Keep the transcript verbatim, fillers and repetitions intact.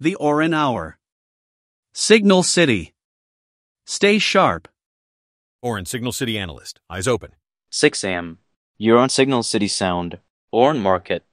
the Oran Hour. Signal City. Stay sharp. Oran Signal City analyst. Eyes open. six a m You're on Signal City Sound. Oran Market.